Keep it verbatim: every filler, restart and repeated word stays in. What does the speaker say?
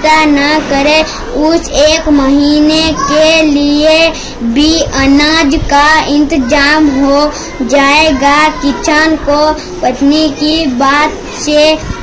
चिंता न करे, उस एक महीने के लिए भी अनाज का इंतजाम हो जाएगा। किसान को पत्नी की बात से